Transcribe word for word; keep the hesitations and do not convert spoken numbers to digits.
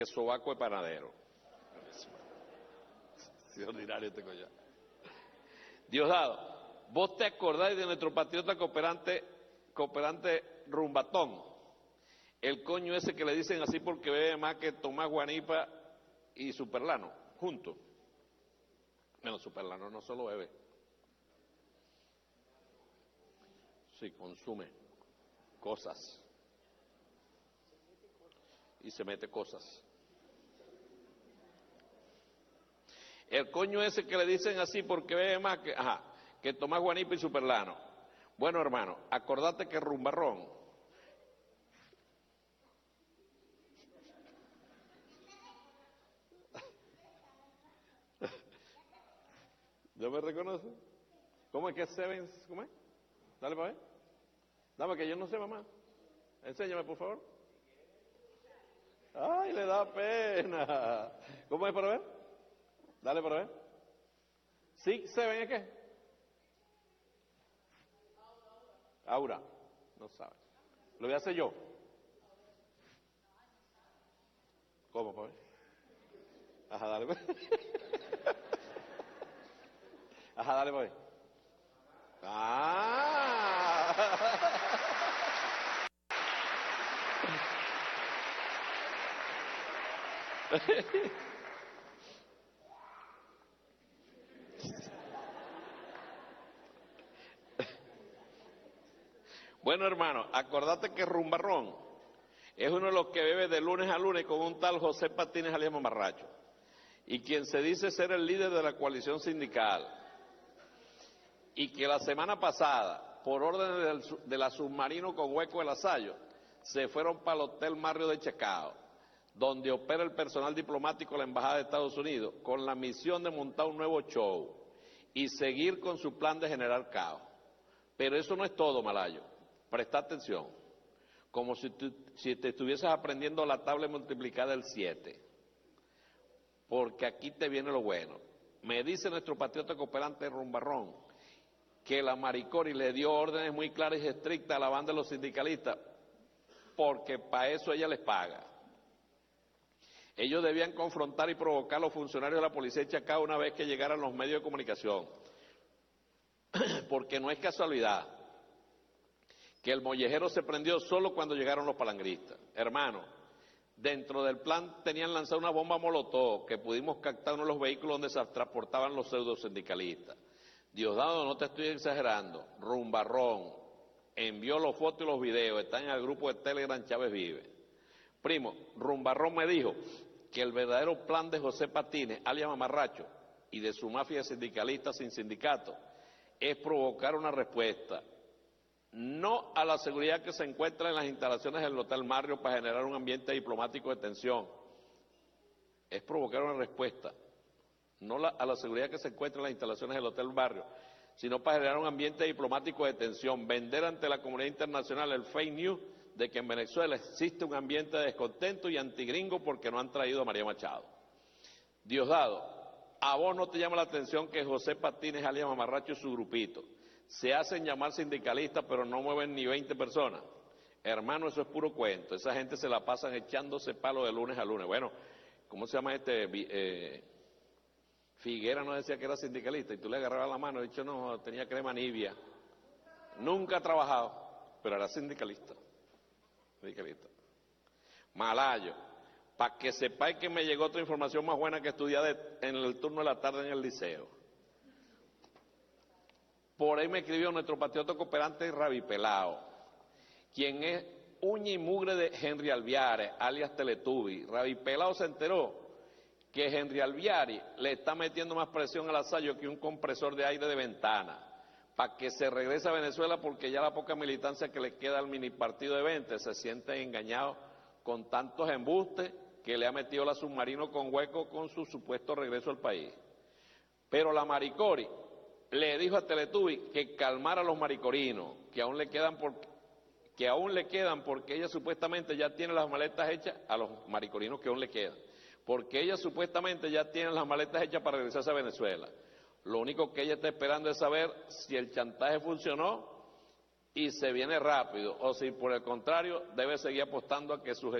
sobaco de panadero. Sí, ordinario este collar. Diosdado, vos te acordáis de nuestro patriota cooperante, cooperante Rumbatón, el coño ese que le dicen así porque bebe más que Tomás Guanipa y Superlano, juntos. Bueno, Superlano no solo bebe, sí, consume cosas y se mete cosas. El coño ese que le dicen así porque bebe más que, ajá, que Tomás Guanipa y Superlano. Bueno, hermano, acordate que Rumbarrón ¿yo me reconoce? ¿Cómo es que Seven? ¿Cómo es? Dale para ver. Dame que yo no sé, mamá. Enséñame, por favor. Ay, le da pena. ¿Cómo es para ver? Dale para ver. ¿Sí, Seven es qué? Aura. No sabe. Lo voy a hacer yo. ¿Cómo, para ver? Ajá, dale para ver. Ajá, dale para ver. ¡Ah! Bueno, hermano, acordate que Rumbarrón es uno de los que bebe de lunes a lunes con un tal José Patines alias Mamarracho, y quien se dice ser el líder de la coalición sindical, y que la semana pasada, por orden del, de la Submarino con Hueco de Lasayo, se fueron para el Hotel Marrio de Chacao, donde opera el personal diplomático de la Embajada de Estados Unidos, con la misión de montar un nuevo show y seguir con su plan de generar caos. Pero eso no es todo, Malayo. Presta atención, como si, tú, si te estuvieses aprendiendo la tabla multiplicada del siete, porque aquí te viene lo bueno. Me dice nuestro patriota cooperante Rumbarrón que la Maricori le dio órdenes muy claras y estrictas a la banda de los sindicalistas, porque para eso ella les paga. Ellos debían confrontar y provocar a los funcionarios de la policía de Chacao una vez que llegaran los medios de comunicación, porque no es casualidad que el mollejero se prendió solo cuando llegaron los palangristas. Hermano, dentro del plan tenían lanzado una bomba molotov que pudimos captar uno de los vehículos donde se transportaban los pseudo-sindicalistas. Diosdado, no te estoy exagerando, Rumbarrón envió los fotos y los videos, están en el grupo de Telegram Chávez Vive. Primo, Rumbarrón me dijo que el verdadero plan de José Patines, alias Mamarracho, y de su mafia sindicalista sin sindicato, es provocar una respuesta, no a la seguridad que se encuentra en las instalaciones del Hotel Marrio para generar un ambiente diplomático de tensión, es provocar una respuesta, no la, a la seguridad que se encuentra en las instalaciones del Hotel Barrio, sino para generar un ambiente diplomático de tensión, vender ante la comunidad internacional el fake news de que en Venezuela existe un ambiente de descontento y antigringo porque no han traído a María Machado. Diosdado, a vos no te llama la atención que José Patines alias Mamarracho y su grupito se hacen llamar sindicalistas pero no mueven ni veinte personas. Hermano, eso es puro cuento, esa gente se la pasan echándose palo de lunes a lunes. Bueno, ¿cómo se llama este? Eh, Figuera no decía que era sindicalista y tú le agarrabas la mano y dicho no, tenía crema Nivea. Nunca ha trabajado, pero era sindicalista. Sindicalista. Malayo, para que sepáis que me llegó otra información más buena que estudiar de, en el turno de la tarde en el liceo. Por ahí me escribió nuestro patriota cooperante Rabi Pelao, quien es uña y mugre de Henry Alviare, alias Teletubi. Rabi Pelao se enteró que Henry Alviari le está metiendo más presión al Lasayo que un compresor de aire de ventana, para que se regrese a Venezuela porque ya la poca militancia que le queda al mini partido de veinte se sienten engañados con tantos embustes que le ha metido la Submarino con Hueco con su supuesto regreso al país. Pero la Maricori le dijo a Teletubi que calmara a los maricorinos, que aún le quedan por, que aún le quedan porque ella supuestamente ya tiene las maletas hechas, a los maricorinos que aún le quedan, porque ella supuestamente ya tiene las maletas hechas para regresarse a Venezuela. Lo único que ella está esperando es saber si el chantaje funcionó y se viene rápido, o si por el contrario debe seguir apostando a que sus